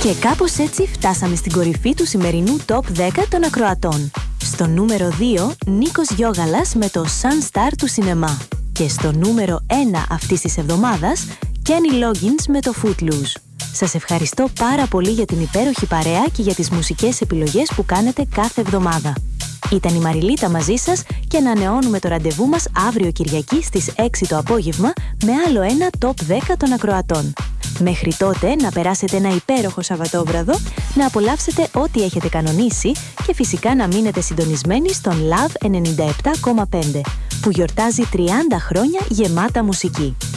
Και κάπως έτσι φτάσαμε στην κορυφή του σημερινού Top 10 των ακροατών. Στο νούμερο 2, Νίκος Γιώγαλας με το Sunstar του σινεμά. Και στο νούμερο 1 αυτής της εβδομάδας, Kenny Loggins με το Footloose. Σας ευχαριστώ πάρα πολύ για την υπέροχη παρέα και για τις μουσικές επιλογές που κάνετε κάθε εβδομάδα. Ήταν η Μαριλίτα μαζί σας και ανανεώνουμε το ραντεβού μας αύριο Κυριακή στις 6 το απόγευμα με άλλο ένα Top 10 των ακροατών. Μέχρι τότε να περάσετε ένα υπέροχο Σαββατόβραδο, να απολαύσετε ό,τι έχετε κανονίσει και φυσικά να μείνετε συντονισμένοι στον Love 97,5 που γιορτάζει 30 χρόνια γεμάτα μουσική.